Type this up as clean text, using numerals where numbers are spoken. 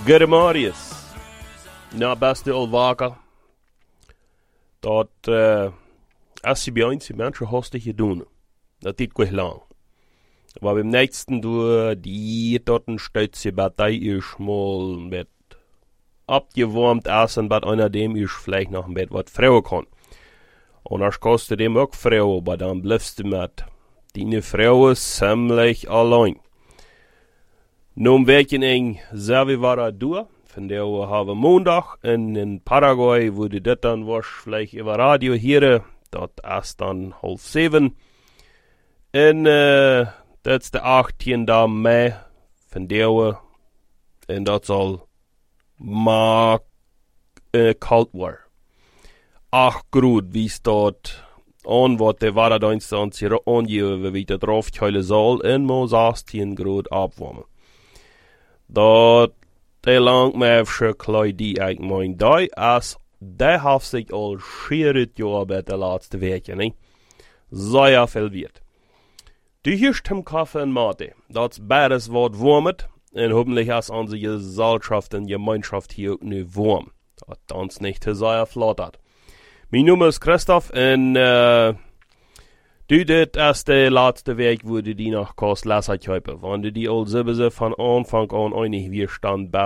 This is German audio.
Gute Marius. Na, beste Olwaker. Dat als je bij ons die mensen hastig gedaan. Dat dit goed lang. Maar beim nächsten door die dort ein Stötzchen Partei ist mal mit abgewarmt essen, bei einer dem ist vielleicht noch ein Bett was Frau kann. Und das kostet dem auch Frau, aber dann bleibst du mit deine Frau ziemlich allein. Nun werken eng selber war er durch. Von der haben wir Montag in Paraguay, wo die das dann was vielleicht über Radio hören. Das ist dann 6:30. Und das ist der 18. Mai von der und das soll mal kalt werden. 8 Grad, wie es dort an wird, der war da Dienstag hier angegeben, wie das draufkeulen soll, und mal 16 Grad abwarmen. Dat de lang mij verschillend die ik mijn dag als de heeft zich al scheret jaar bij de laatste weken, ne? Sehr viel wird. Die eerste Kaffee en Mate, dat beides wordt warmet, en hoffentlich ist unsere Gesellschaft und Gemeinschaft hier auch nu warm. Dat uns nicht zu sehr flattert. Mein Name ist Christoph und du, das ist der letzte Weg, wo du die nach Kost lassen können. Wenn du die all sowieso von Anfang an einig wir stand